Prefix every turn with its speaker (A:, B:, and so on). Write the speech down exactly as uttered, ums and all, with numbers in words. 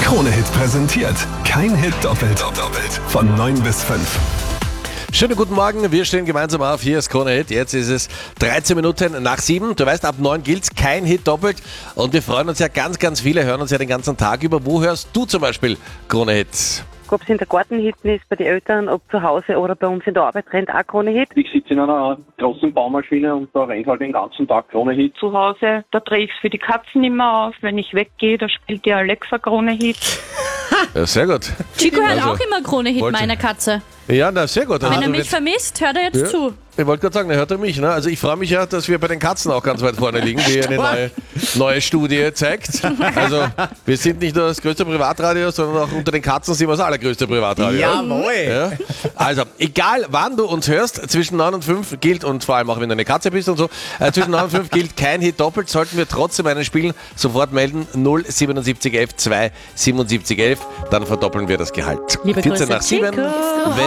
A: Krone-Hit präsentiert. Kein Hit doppelt. doppelt. Von neun bis fünf.
B: Schönen guten Morgen, wir stehen gemeinsam auf. Hier ist Krone-Hit. Jetzt ist es dreizehn Minuten nach sieben. Du weißt, ab neun gilt's, kein Hit doppelt. Und wir freuen uns ja, ganz, ganz viele hören uns ja den ganzen Tag über. Wo hörst du zum Beispiel Krone-Hit?
C: Ob es in der Gartenhütte ist, bei den Eltern, ob zu Hause oder bei uns in der Arbeit, rennt auch Krone-Hit.
D: Ich sitze in einer großen Baumaschine und da rennt halt den ganzen Tag Krone-Hit.
E: Zu Hause, da drehe ich es für die Katzen immer auf. Wenn ich weggehe, da spielt die Alexa Krone-Hit.
B: Ja, sehr gut.
F: Chico hört
B: Also,
F: auch immer Krone-Hit,
B: wollte-
F: meiner Katze.
B: Ja, na, sehr gut.
F: Wenn
B: Also,
F: er mich
B: jetzt-
F: vermisst, hört er jetzt
B: Ja.
F: zu.
B: Ich wollte gerade sagen, da hört er mich. Ne? Also ich freue mich ja, dass wir bei den Katzen auch ganz weit vorne liegen, wie eine neue, neue Studie zeigt. Also wir sind nicht nur das größte Privatradio, sondern auch unter den Katzen sind wir das allergrößte Privatradio.
G: Jawohl.
B: Ja. Also, egal wann du uns hörst, zwischen neun und fünf gilt, und vor allem auch wenn du eine Katze bist und so, äh, zwischen neun und fünf gilt kein Hit doppelt. Sollten wir trotzdem einen spielen, sofort melden null siebenundsiebzig elf zwei siebenundsiebzig elf, dann verdoppeln wir das Gehalt.
F: Liebe
B: vierzehn
F: Grüße,
B: nach sieben.
F: Chico.
B: Wenn